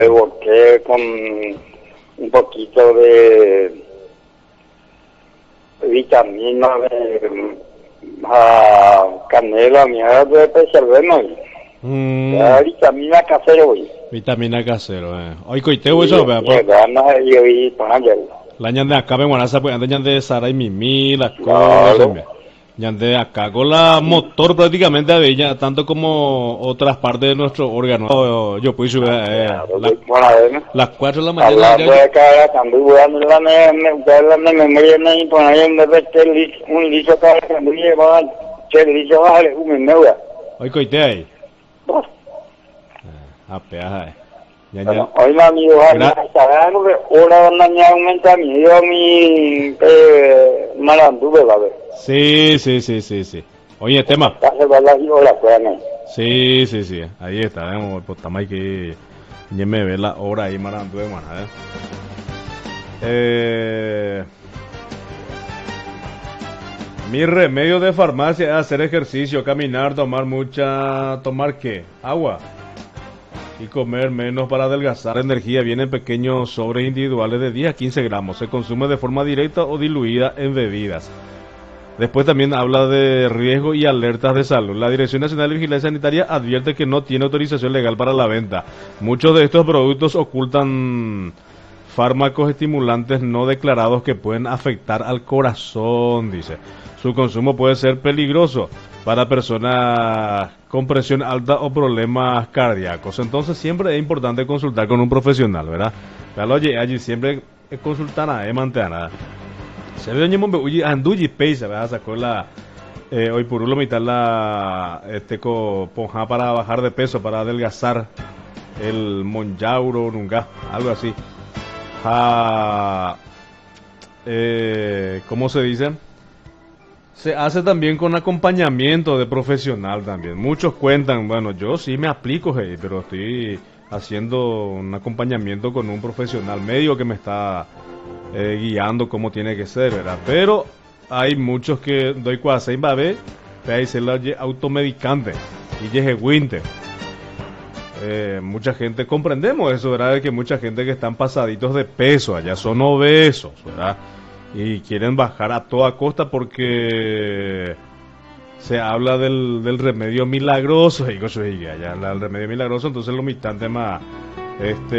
evoqué con un poquito de vitamina de canela, mierda de preservemos. Vitamina casero, güey. Vitamina casero, Hoy coiteo eso, vea, pues. La ñande acá me guanaza, pues anda ñande Sara y Mimi, la Claro. cosa, ñande acá con la motor prácticamente de ella, tanto como otras partes de nuestro órgano. Yo pues subir las 4 de la mañana. Hablando de cara, cuando voy a la memoria, y poner en vez de un liso cada cuando lleva, que el liso vale, un memoria. Hoy coitea ahí. Peaja, hoy la amigo sabemos que ahora van a dañar un mensaje a mi malandube, va a ver. Sí. Oye, tema. Sí. Ahí está, vemos, pues estamos que ya me ve la hora ahí malandube, Mi remedio de farmacia es hacer ejercicio, caminar, ¿tomar qué? Agua. Y comer menos para adelgazar. La energía viene en pequeños sobres individuales de 10 a 15 gramos. Se consume de forma directa o diluida en bebidas. Después también habla de riesgo y alertas de salud. La Dirección Nacional de Vigilancia Sanitaria advierte que no tiene autorización legal para la venta. Muchos de estos productos ocultan fármacos estimulantes no declarados que pueden afectar al corazón, dice. Su consumo puede ser peligroso para personas con presión alta o problemas cardíacos. Entonces siempre es importante consultar con un profesional, ¿verdad? Pero oye, allí siempre consultar a Mantana. Se ve oye, anduji peisa, ¿verdad? Sacó la hoy por uno mitad la ponja para bajar de peso, para adelgazar el monjauro, nunca, algo así. ¿Cómo se dice? Se hace también con acompañamiento de profesional también. Muchos cuentan, bueno, yo sí me aplico, pero estoy haciendo un acompañamiento con un profesional médico que me está guiando cómo tiene que ser, ¿verdad? Pero hay muchos que doy cuase va a ver, ahí se la automedicante y llegue winter. Mucha gente, comprendemos eso, ¿verdad? De que mucha gente que están pasaditos de peso, allá son obesos, ¿verdad? Y quieren bajar a toda costa porque se habla del remedio milagroso, y allá el remedio milagroso, entonces lo mitad más